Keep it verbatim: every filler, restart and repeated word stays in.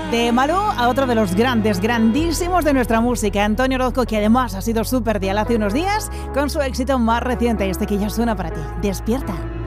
De Malú a otro de los grandes, grandísimos de nuestra música, Antonio Orozco, que además ha sido súper dial hace unos días con su éxito más reciente, este que ya suena para ti, Despierta.